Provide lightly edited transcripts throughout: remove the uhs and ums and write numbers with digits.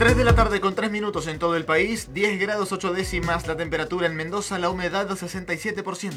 3 de la tarde con 3 minutos en todo el país, 10 grados 8 décimas la temperatura en Mendoza, la humedad 67%.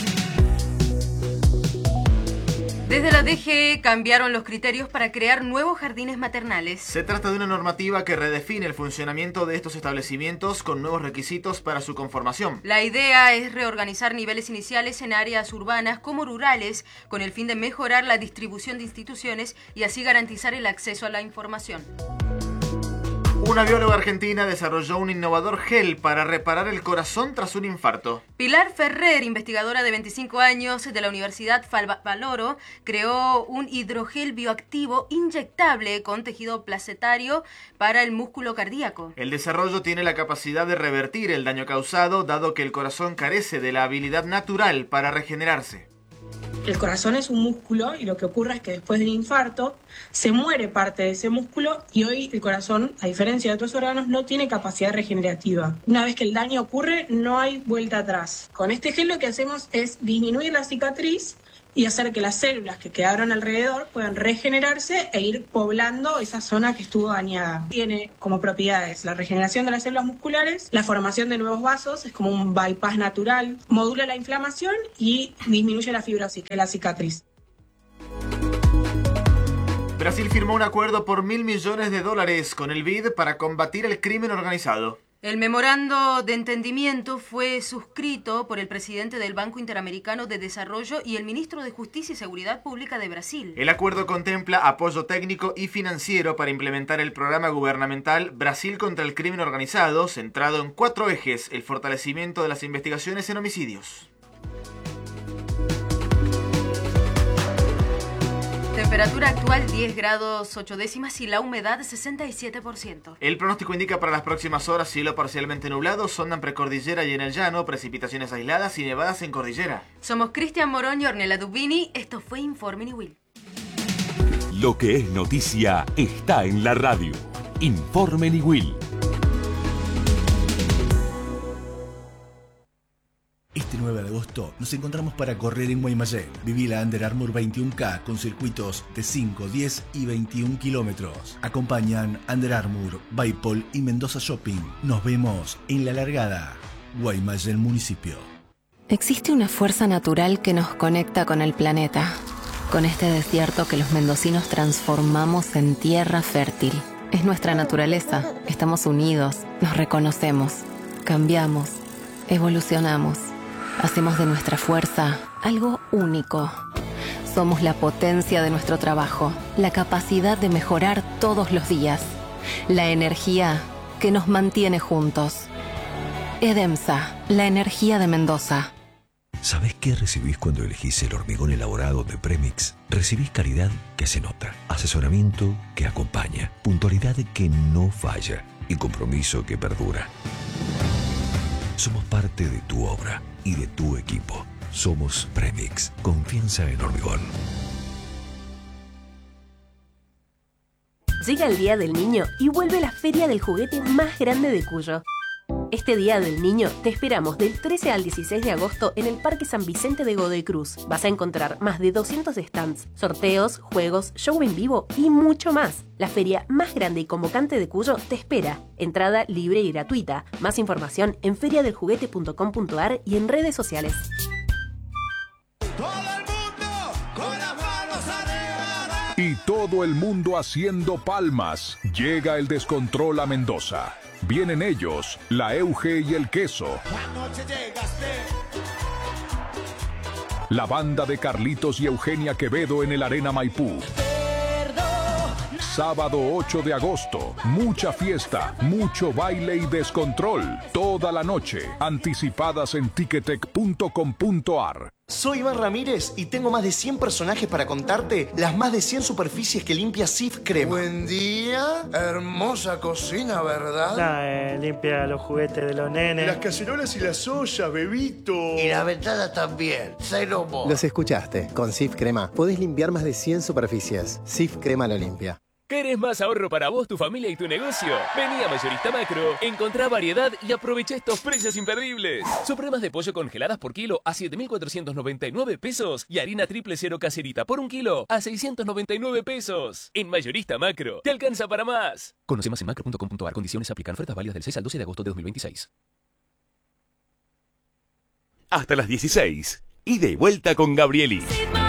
Desde la DGE cambiaron los criterios para crear nuevos jardines maternales. Se trata de una normativa que redefine el funcionamiento de estos establecimientos con nuevos requisitos para su conformación. La idea es reorganizar niveles iniciales en áreas urbanas como rurales, con el fin de mejorar la distribución de instituciones y así garantizar el acceso a la información. Una bióloga argentina desarrolló un innovador gel para reparar el corazón tras un infarto. Pilar Ferrer, investigadora de 25 años de la Universidad Valoro, creó un hidrogel bioactivo inyectable con tejido placentario para el músculo cardíaco. El desarrollo tiene la capacidad de revertir el daño causado, dado que el corazón carece de la habilidad natural para regenerarse. El corazón es un músculo y lo que ocurre es que después del infarto se muere parte de ese músculo y hoy el corazón, a diferencia de otros órganos, no tiene capacidad regenerativa. Una vez que el daño ocurre, no hay vuelta atrás. Con este gel lo que hacemos es disminuir la cicatriz y hacer que las células que quedaron alrededor puedan regenerarse e ir poblando esa zona que estuvo dañada. Tiene como propiedades la regeneración de las células musculares, la formación de nuevos vasos, es como un bypass natural, modula la inflamación y disminuye la fibrosis, que es la cicatriz. Brasil firmó un acuerdo por $1.000 millones con el BID para combatir el crimen organizado. El memorando de entendimiento fue suscrito por el presidente del Banco Interamericano de Desarrollo y el ministro de Justicia y Seguridad Pública de Brasil. El acuerdo contempla apoyo técnico y financiero para implementar el programa gubernamental Brasil contra el crimen organizado, centrado en 4 ejes: el fortalecimiento de las investigaciones en homicidios. Temperatura actual 10 grados 8 décimas y la humedad 67%. El pronóstico indica para las próximas horas cielo parcialmente nublado, zona en precordillera y en el llano, precipitaciones aisladas y nevadas en cordillera. Somos Cristian Morón y Ornella Dubini. Esto fue Informe Niwil. Lo que es noticia está en la radio. Informe Niwil. Este 9 de agosto nos encontramos para correr en Guaymallén. Viví la Under Armour 21K con circuitos de 5, 10 y 21 kilómetros. Acompañan Under Armour, Baipol y Mendoza Shopping. Nos vemos en la largada. Guaymallén Municipio. Existe una fuerza natural que nos conecta con el planeta, con este desierto que los mendocinos transformamos en tierra fértil. Es nuestra naturaleza. Estamos unidos, nos reconocemos, cambiamos, evolucionamos. Hacemos de nuestra fuerza algo único. Somos la potencia de nuestro trabajo, la capacidad de mejorar todos los días, la energía que nos mantiene juntos. Edemsa, la energía de Mendoza. ¿Sabés qué recibís cuando elegís el hormigón elaborado de Premix? Recibís calidad que se nota, asesoramiento que acompaña, puntualidad que no falla y compromiso que perdura. Somos parte de tu obra y de tu equipo. Somos Premix. Confianza en hormigón. Llega el Día del Niño y vuelve la feria del juguete más grande de Cuyo. Este Día del Niño te esperamos del 13 al 16 de agosto en el Parque San Vicente de Godoy Cruz. Vas a encontrar más de 200 stands, sorteos, juegos, show en vivo y mucho más. La feria más grande y convocante de Cuyo te espera. Entrada libre y gratuita. Más información en feriadeljuguete.com.ar y en redes sociales. Y todo el mundo haciendo palmas. Llega el descontrol a Mendoza. Vienen ellos, la Euge y el Queso. La banda de Carlitos y Eugenia Quevedo en el Arena Maipú. Sábado 8 de agosto, mucha fiesta, mucho baile y descontrol. Toda la noche, anticipadas en ticketek.com.ar. Soy Iván Ramírez y tengo más de 100 personajes para contarte las más de 100 superficies que limpia Sif Crema. Buen día, hermosa cocina, ¿verdad? Limpia los juguetes de los nenes. Las cacerolas y las ollas, bebito. Y la ventana también, Celomo. Los escuchaste, con Sif Crema podés limpiar más de 100 superficies. Sif Crema lo limpia. ¿Querés más ahorro para vos, tu familia y tu negocio? Vení a Mayorista Macro, encontrá variedad y aprovecha estos precios imperdibles. Supremas de pollo congeladas por kilo a 7.499 pesos y harina triple cero caserita por 1 kilo a 699 pesos. En Mayorista Macro, te alcanza para más. Conoce más en macro.com.ar. Condiciones aplican. Ofertas válidas del 6 al 12 de agosto de 2026. Hasta las 16. Ida y vuelta con Gabrieli.